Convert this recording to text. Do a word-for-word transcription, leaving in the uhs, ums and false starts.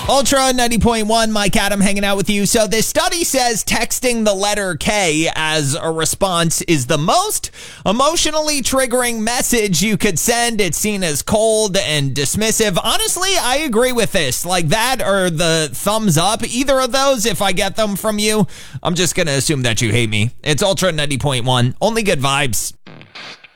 Ultra ninety point one, Mike Adam hanging out with you. So this study says texting the letter K as a response is the most emotionally triggering message you could send. It's seen as cold and dismissive. Honestly, I agree with this. Like that or the thumbs up, either of those, if I get them from you, I'm just going to assume that you hate me. It's Ultra ninety point one. Only good vibes.